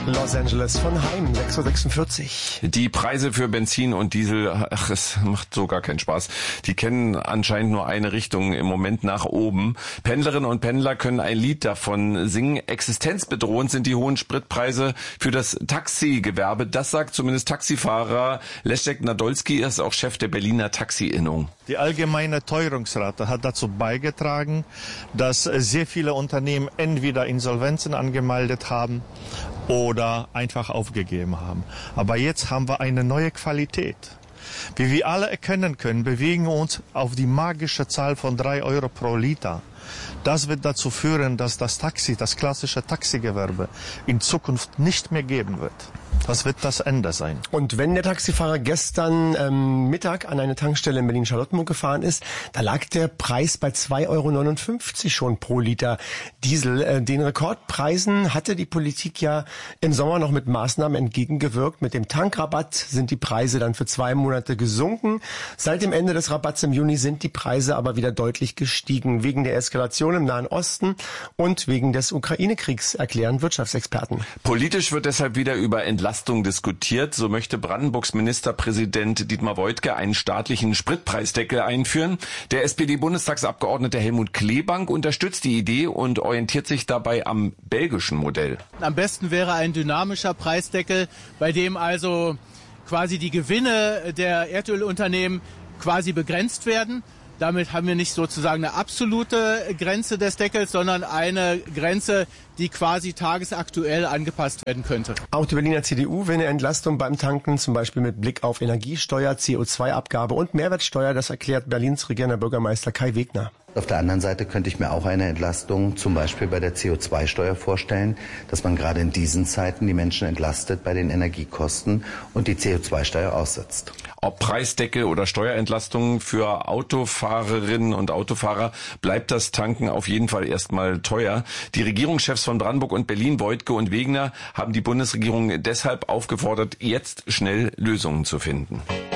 Los Angeles von Heim, 6:46 Uhr. Die Preise für Benzin und Diesel, es macht so gar keinen Spaß. Die kennen anscheinend nur eine Richtung, im Moment nach oben. Pendlerinnen und Pendler können ein Lied davon singen. Existenzbedrohend sind die hohen Spritpreise für das Taxigewerbe. Das sagt zumindest Taxifahrer Leszek Nadolski, er ist auch Chef der Berliner Taxi-Innung. Die allgemeine Teuerungsrate hat dazu beigetragen, dass sehr viele Unternehmen entweder Insolvenzen angemeldet haben oder einfach aufgegeben haben. Aber jetzt haben wir eine neue Qualität. Wie wir alle erkennen können, bewegen wir uns auf die magische Zahl von 3 Euro pro Liter. Das wird dazu führen, dass das klassische Taxigewerbe in Zukunft nicht mehr geben wird. Das wird das Ende sein. Und wenn der Taxifahrer gestern Mittag an eine Tankstelle in Berlin-Charlottenburg gefahren ist, da lag der Preis bei 2,59 Euro schon pro Liter Diesel. Den Rekordpreisen hatte die Politik ja im Sommer noch mit Maßnahmen entgegengewirkt. Mit dem Tankrabatt sind die Preise dann für 2 Monate gesunken. Seit dem Ende des Rabatts im Juni sind die Preise aber wieder deutlich gestiegen. Wegen der Eskalation im Nahen Osten und wegen des Ukraine-Kriegs, erklären Wirtschaftsexperten. Politisch wird deshalb wieder über Entlastung diskutiert. So möchte Brandenburgs Ministerpräsident Dietmar Woidke einen staatlichen Spritpreisdeckel einführen. Der SPD-Bundestagsabgeordnete Helmut Kleebank unterstützt die Idee und orientiert sich dabei am belgischen Modell. Am besten wäre ein dynamischer Preisdeckel, bei dem also quasi die Gewinne der Erdölunternehmen quasi begrenzt werden. Damit haben wir nicht sozusagen eine absolute Grenze des Deckels, sondern eine Grenze, die quasi tagesaktuell angepasst werden könnte. Auch die Berliner CDU will eine Entlastung beim Tanken, zum Beispiel mit Blick auf Energiesteuer, CO2-Abgabe und Mehrwertsteuer. Das erklärt Berlins regierender Bürgermeister Kai Wegner. Auf der anderen Seite könnte ich mir auch eine Entlastung zum Beispiel bei der CO2-Steuer vorstellen, dass man gerade in diesen Zeiten die Menschen entlastet bei den Energiekosten und die CO2-Steuer aussetzt. Ob Preisdeckel oder Steuerentlastungen für Autofahrerinnen und Autofahrer, bleibt das Tanken auf jeden Fall erstmal teuer. Die Regierungschefs von Brandenburg und Berlin, Woidke und Wegner, haben die Bundesregierung deshalb aufgefordert, jetzt schnell Lösungen zu finden.